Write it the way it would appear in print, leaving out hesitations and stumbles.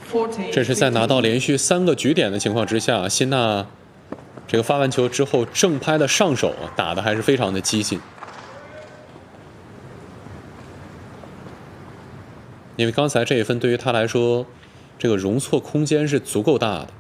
这是在拿到连续3个局点的情况之下，辛纳这个发完球之后正拍的上手打的还是非常的激进。因为刚才这一分对于他来说，这个容错空间是足够大的。